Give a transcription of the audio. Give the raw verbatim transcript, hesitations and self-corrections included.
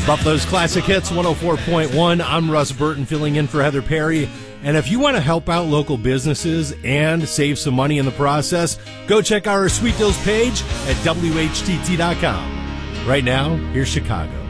Buffalo's Classic Hits one oh four point one. I'm Russ Burton filling in for Heather Perry. And if you want to help out local businesses and save some money in the process, go check our Sweet Deals page at W H T T dot com. Right now, here's Chicago.